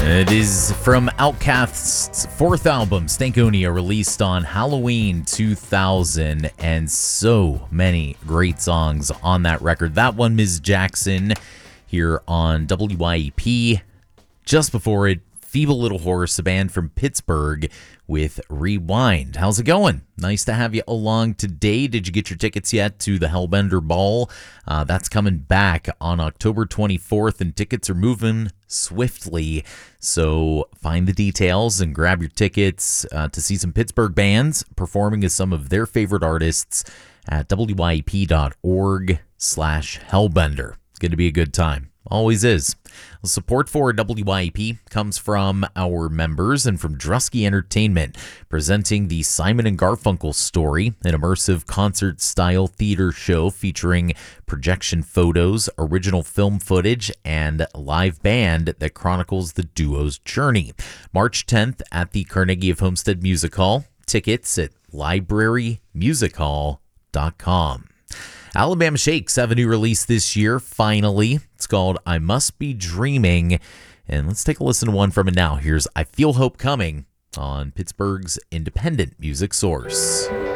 It is from Outkast's fourth album, Stankonia, released on Halloween 2000, and so many great songs on that record. That one, Ms. Jackson, here on WYEP. Just before it, Feeble Little Horse, a band from Pittsburgh, with Rewind. How's it going? Nice to have you along today. Did you get your tickets yet to the Hellbender Ball? That's coming back on October 24th, and tickets are moving swiftly. So find the details and grab your tickets to see some Pittsburgh bands performing as some of their favorite artists at wyep.org/Hellbender. It's going to be a good time. Always is. Support for WYEP comes from our members and from Drusky Entertainment, presenting the Simon & Garfunkel Story, an immersive concert-style theater show featuring projection photos, original film footage, and live band that chronicles the duo's journey. March 10th at the Carnegie of Homestead Music Hall. Tickets at librarymusichall.com. Alabama Shakes have a new release this year, finally. It's called I Must Be Dreaming. And let's take a listen to one from it now. Here's I Feel Hope Coming on Pittsburgh's independent music source.